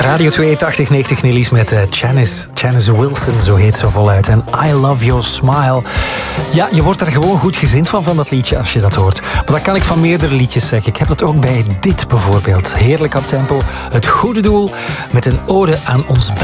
Radio 8290 Nelly's met Janice Wilson, zo heet ze voluit. En I Love Your Smile. Ja, je wordt er gewoon goed gezind van dat liedje als je dat hoort. Maar dat kan ik van meerdere liedjes zeggen. Ik heb dat ook bij dit bijvoorbeeld. Heerlijk uptempo, het goede doel met een ode aan ons